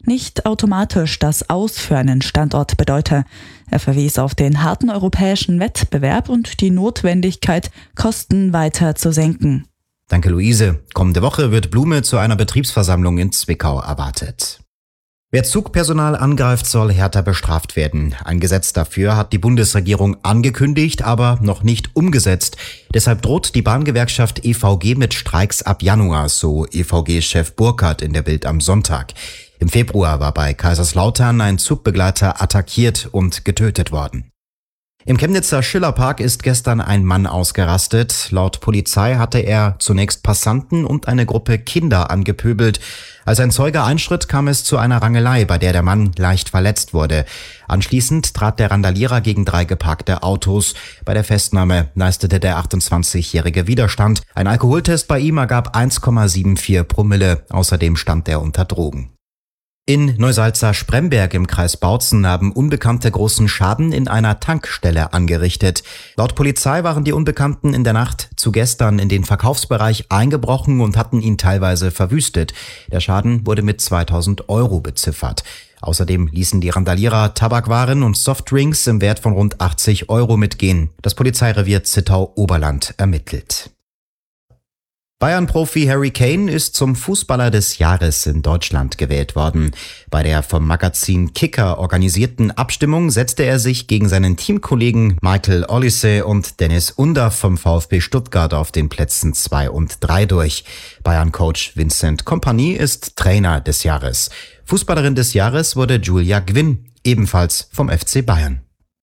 nicht automatisch das Aus für einen Standort bedeute. Er verwies auf den harten europäischen Wettbewerb und die Notwendigkeit, Kosten weiter zu senken. Danke, Luise. Kommende Woche wird Blume zu einer Betriebsversammlung in Zwickau erwartet. Wer Zugpersonal angreift, soll härter bestraft werden. Ein Gesetz dafür hat die Bundesregierung angekündigt, aber noch nicht umgesetzt. Deshalb droht die Bahngewerkschaft EVG mit Streiks ab Januar, so EVG-Chef Burkhardt in der Bild am Sonntag. Im Februar war bei Kaiserslautern ein Zugbegleiter attackiert und getötet worden. Im Chemnitzer Schillerpark ist gestern ein Mann ausgerastet. Laut Polizei hatte er zunächst Passanten und eine Gruppe Kinder angepöbelt. Als ein Zeuge einschritt, kam es zu einer Rangelei, bei der der Mann leicht verletzt wurde. Anschließend trat der Randalierer gegen 3 geparkte Autos. Bei der Festnahme leistete der 28-jährige Widerstand. Ein Alkoholtest bei ihm ergab 1,74 Promille. Außerdem stand er unter Drogen. In Neusalza-Spremberg im Kreis Bautzen haben Unbekannte großen Schaden in einer Tankstelle angerichtet. Laut Polizei waren die Unbekannten in der Nacht zu gestern in den Verkaufsbereich eingebrochen und hatten ihn teilweise verwüstet. Der Schaden wurde mit 2.000 € beziffert. Außerdem ließen die Randalierer Tabakwaren und Softdrinks im Wert von rund 80 € mitgehen. Das Polizeirevier Zittau-Oberland ermittelt. Bayern-Profi Harry Kane ist zum Fußballer des Jahres in Deutschland gewählt worden. Bei der vom Magazin Kicker organisierten Abstimmung setzte er sich gegen seinen Teamkollegen Michael Olise und Dennis Undaff vom VfB Stuttgart auf den Plätzen 2 und 3 durch. Bayern-Coach Vincent Kompany ist Trainer des Jahres. Fußballerin des Jahres wurde Julia Gwynn, ebenfalls vom FC Bayern.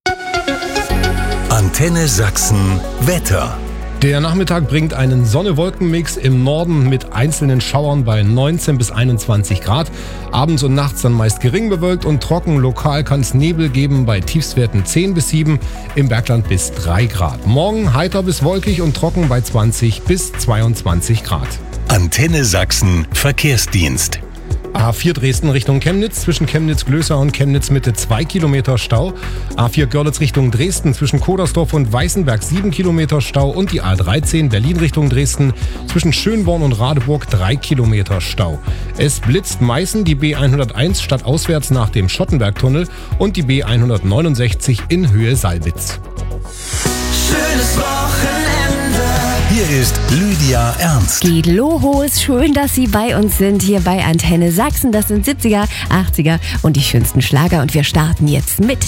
Antenne Sachsen Wetter. Der Nachmittag bringt einen Sonne-Wolken-Mix im Norden mit einzelnen Schauern bei 19 bis 21 Grad. Abends und nachts dann meist gering bewölkt und trocken. Lokal kann es Nebel geben bei Tiefstwerten 10 bis 7, im Bergland bis 3 Grad. Morgen heiter bis wolkig und trocken bei 20 bis 22 Grad. Antenne Sachsen Verkehrsdienst. A4 Dresden Richtung Chemnitz, zwischen Chemnitz-Glöser und Chemnitz-Mitte 2 Kilometer Stau. A4 Görlitz Richtung Dresden, zwischen Kodersdorf und Weißenberg 7 Kilometer Stau. Und die A13 Berlin Richtung Dresden, zwischen Schönborn und Radeburg 3 Kilometer Stau. Es blitzt Meißen, die B101 stadtauswärts nach dem Schottenbergtunnel und die B169 in Höhe Salbitz. Schönes Wochenende. Hier ist Lydia Ernst. Geht los, schön, dass Sie bei uns sind, hier bei Antenne Sachsen. Das sind 70er, 80er und die schönsten Schlager. Und wir starten jetzt mit